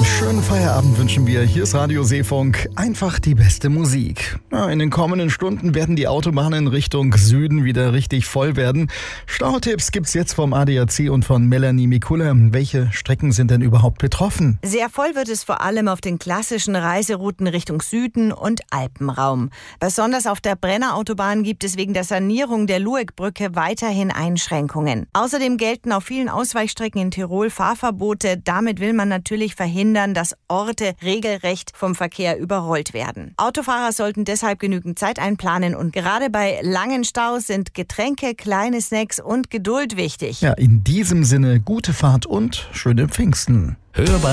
Schönen Feierabend wünschen wir. Hier ist Radio Seefunk. Einfach die beste Musik. In den kommenden Stunden werden die Autobahnen Richtung Süden wieder richtig voll werden. Stautipps gibt's jetzt vom ADAC und von Melanie Mikula. Welche Strecken sind denn überhaupt betroffen? Sehr voll wird es vor allem auf den klassischen Reiserouten Richtung Süden und Alpenraum. Besonders auf der Brennerautobahn gibt es wegen der Sanierung der Lueckbrücke weiterhin Einschränkungen. Außerdem gelten auf vielen Ausweichstrecken in Tirol Fahrverbote. Damit will man natürlich verhindern, dass Orte regelrecht vom Verkehr überrollt werden. Autofahrer sollten deshalb genügend Zeit einplanen und gerade bei langen Staus sind Getränke, kleine Snacks und Geduld wichtig. Ja, in diesem Sinne gute Fahrt und schöne Pfingsten. Hörbar